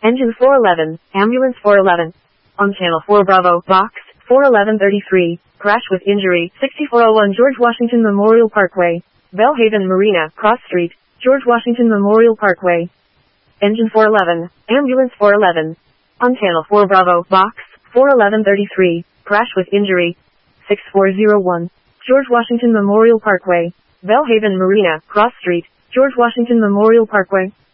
Engine 411, Ambulance 411. On Channel 4 Bravo, Box 41133, crash with injury, 6401 George Washington Memorial Parkway, Bellhaven Marina, Cross Street, George Washington Memorial Parkway. Engine 411, Ambulance 411. On Channel 4 Bravo, Box 41133, crash with injury, 6401, George Washington Memorial Parkway, Bellhaven Marina, Cross Street, George Washington Memorial Parkway.